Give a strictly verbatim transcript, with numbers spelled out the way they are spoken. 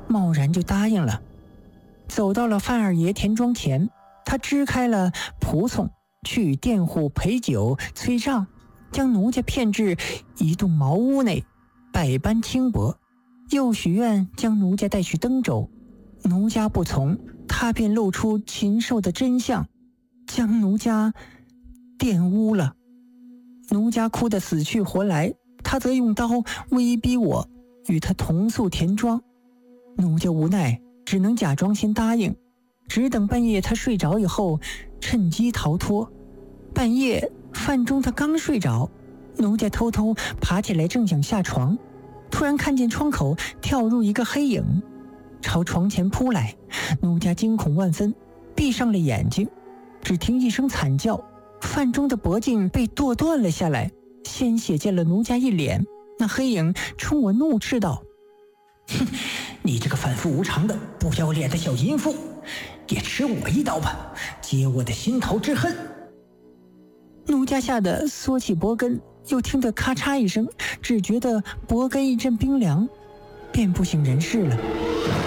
贸然就答应了。走到了范二爷田庄前，他支开了仆从，去与佃户陪酒催账，将奴家骗至一栋茅屋内，百般轻薄，又许愿将奴家带去登州。奴家不从，他便露出禽兽的真相，将奴家玷污了。奴家哭得死去活来，他则用刀威逼我与他同宿田庄。奴家无奈，只能假装先答应，只等半夜他睡着以后，趁机逃脱。半夜饭中他刚睡着，奴家偷偷爬起来，正想下床，突然看见窗口跳入一个黑影，朝床前扑来。奴家惊恐万分，闭上了眼睛，只听一声惨叫，饭中的脖颈被剁断了下来，鲜血溅了奴家一脸。那黑影冲我怒斥道：哼，你这个反复无常的不要脸的小淫妇，也吃我一刀吧，解我的心头之恨。奴家吓得缩起脖根，又听得咔嚓一声，只觉得脖根一阵冰凉，便不省人事了。